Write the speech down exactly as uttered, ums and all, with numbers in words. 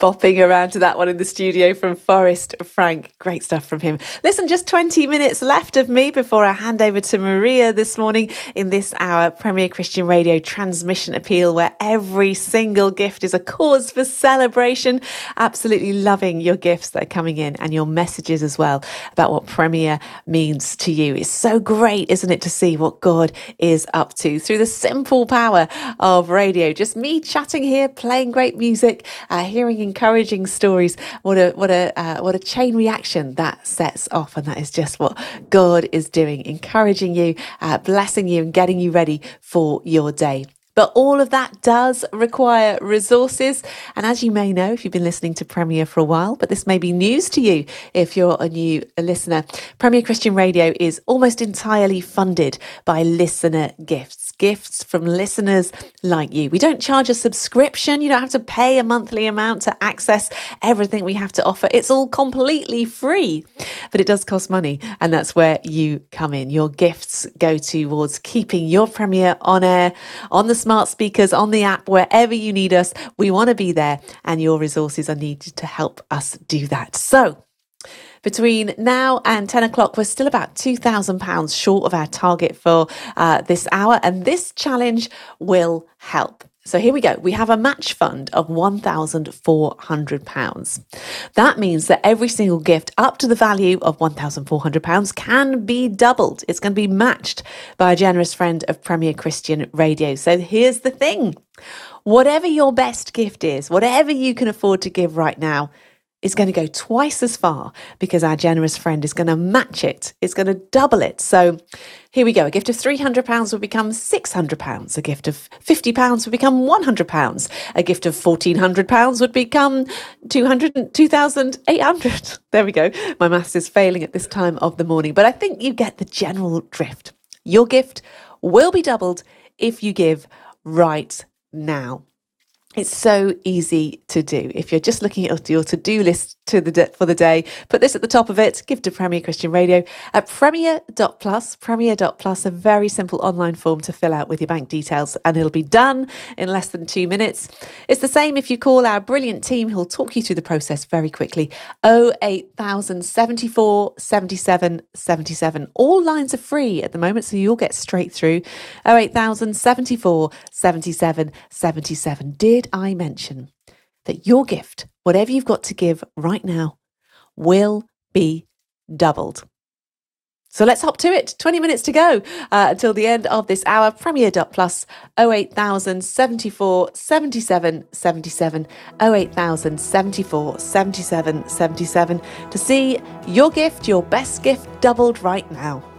bopping around to that one in the studio from Forrest Frank. Great stuff from him. Listen, just twenty minutes left of me before I hand over to Maria this morning in this hour, Premier Christian Radio Transmission Appeal, where every single gift is a cause for celebration. Absolutely loving your gifts that are coming in and your messages as well about what Premier means to you. It's so great, isn't it, to see what God is up to through the simple power of radio. Just me chatting here, playing great music, uh, hearing encouraging stories. What a what a uh, what a chain reaction that sets off, and that is just what God is doing, encouraging you, uh, blessing you, and getting you ready for your day. But all of that does require resources. And as you may know, if you've been listening to Premier for a while, but this may be news to you if you're a new listener, Premier Christian Radio is almost entirely funded by listener gifts. Gifts from listeners like you. We don't charge a subscription. You don't have to pay a monthly amount to access everything we have to offer. It's all completely free, but it does cost money. And that's where you come in. Your gifts go towards keeping your Premier on air, on the smart speakers, on the app, wherever you need us. We want to be there, and your resources are needed to help us do that. So between now and ten o'clock, we're still about two thousand pounds short of our target for uh, this hour, and this challenge will help. So here we go. We have a match fund of one thousand four hundred pounds. That means that every single gift up to the value of one thousand four hundred pounds can be doubled. It's going to be matched by a generous friend of Premier Christian Radio. So here's the thing. Whatever your best gift is, whatever you can afford to give right now, is going to go twice as far because our generous friend is going to match it. It's going to double it. So here we go. A gift of three hundred pounds will become six hundred pounds. A gift of fifty pounds would become one hundred pounds. A gift of fourteen hundred pounds would become two thousand eight hundred. There we go. My maths is failing at this time of the morning, but I think you get the general drift. Your gift will be doubled if you give right now. It's so easy to do. If you're just looking at your to-do list to the de- for the day, put this at the top of it, give to Premier Christian Radio at premier dot plus, premier dot plus, a very simple online form to fill out with your bank details, and it'll be done in less than two minutes. It's the same if you call our brilliant team who'll talk you through the process very quickly. oh eight thousand seventy-four seventy-seven seventy-seven. All lines are free at the moment, so you'll get straight through. oh eight thousand seventy-four seventy-seven seventy-seven. Did I mention that your gift, whatever you've got to give right now, will be doubled? So let's hop to it. twenty minutes to go uh, until the end of this hour. Premier dot plus, oh eight thousand seventy-four seventy-seven seventy-seven, oh eight thousand seventy-four seventy-seven seventy-seven to see your gift, your best gift doubled right now.